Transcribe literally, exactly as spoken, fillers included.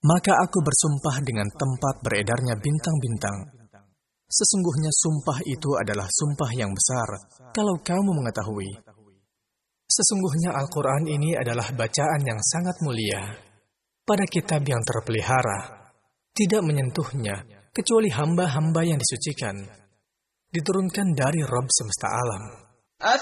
Maka aku bersumpah dengan tempat beredarnya bintang-bintang. Sesungguhnya sumpah itu adalah sumpah yang besar, kalau kamu mengetahui. Sesungguhnya Al-Quran ini adalah bacaan yang sangat mulia, pada kitab yang terpelihara, tidak menyentuhnya, kecuali hamba-hamba yang disucikan, diturunkan dari Rabb semesta alam.